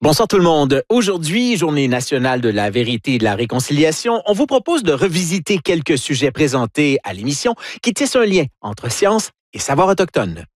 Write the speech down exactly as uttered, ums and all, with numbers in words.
Bonsoir tout le monde. Aujourd'hui, Journée nationale de la vérité et de la réconciliation, on vous propose de revisiter quelques sujets présentés à l'émission qui tissent un lien entre science et savoir autochtone.